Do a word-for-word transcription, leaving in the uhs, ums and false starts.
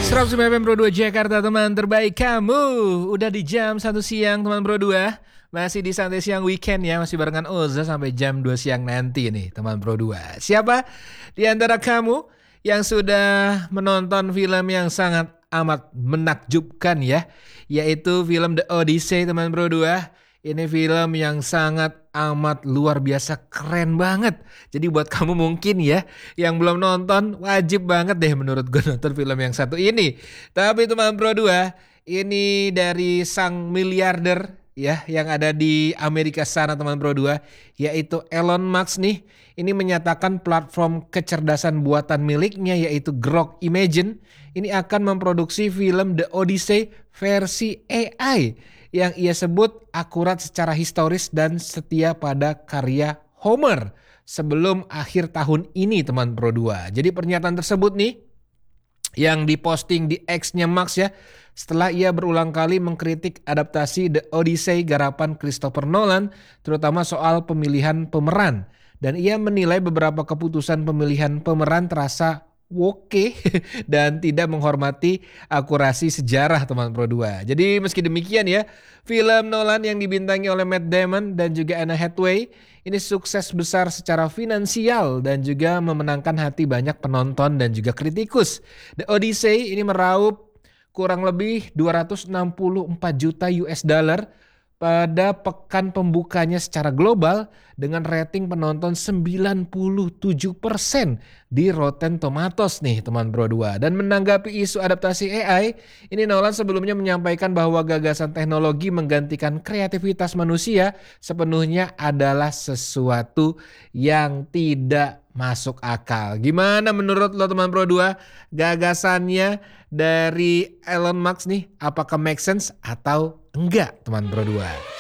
seratus F M Pro dua Jakarta, teman terbaik kamu. Udah di jam satu siang teman Pro dua. Masih di Santai Siang Weekend ya. Masih barengan Oza sampai jam dua siang nanti nih teman Pro dua. Siapa di antara kamu yang sudah menonton film yang sangat amat menakjubkan ya, yaitu film The Odyssey teman Pro dua. Ini film yang sangat amat luar biasa keren banget. Jadi buat kamu mungkin ya yang belum nonton, wajib banget deh menurut gue nonton film yang satu ini. Tapi teman Pro dua, ini dari sang miliarder ya yang ada di Amerika sana teman Pro dua, yaitu Elon Musk nih. Ini menyatakan platform kecerdasan buatan miliknya yaitu Grok Imagine ini akan memproduksi film The Odyssey versi A I yang ia sebut akurat secara historis dan setia pada karya Homer sebelum akhir tahun ini teman Pro dua. Jadi pernyataan tersebut nih yang diposting di X-nya Max ya, setelah ia berulang kali mengkritik adaptasi The Odyssey garapan Christopher Nolan, terutama soal pemilihan pemeran. Dan ia menilai beberapa keputusan pemilihan pemeran terasa oke dan tidak menghormati akurasi sejarah teman Pro dua. Jadi meski demikian ya, film Nolan yang dibintangi oleh Matt Damon dan juga Anne Hathaway ini sukses besar secara finansial dan juga memenangkan hati banyak penonton dan juga kritikus. The Odyssey ini meraup kurang lebih dua ratus enam puluh empat juta U S dollar pada pekan pembukanya secara global dengan rating penonton sembilan puluh tujuh persen di Rotten Tomatoes nih teman Pro dua. Dan menanggapi isu adaptasi A I, ini Nolan sebelumnya menyampaikan bahwa gagasan teknologi menggantikan kreativitas manusia sepenuhnya adalah sesuatu yang tidak masuk akal. Gimana menurut lo teman Pro dua? Gagasannya dari Elon Musk nih, apakah make sense atau enggak teman Pro dua?